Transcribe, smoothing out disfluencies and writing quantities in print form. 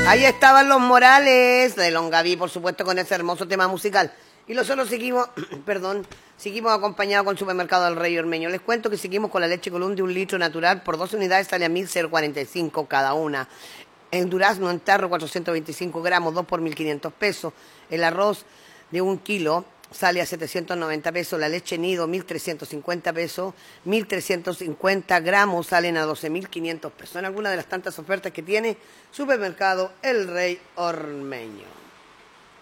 Ahí estaban los Morales de Longaví, por supuesto, con ese hermoso tema musical. Y nosotros seguimos, perdón, seguimos acompañados con Supermercado del Rey Ormeño. Les cuento que seguimos con la leche Colón de 1 litro natural por 12 unidades, sale a 1.045 cada una. El durazno en tarro, 425 gramos, 2 por 1.500 pesos. El arroz de 1 kilo sale a 790 pesos. La leche nido, 1.350 pesos. 1.350 gramos salen a 12.500 pesos. Son algunas de las tantas ofertas que tiene Supermercado El Rey Ormeño.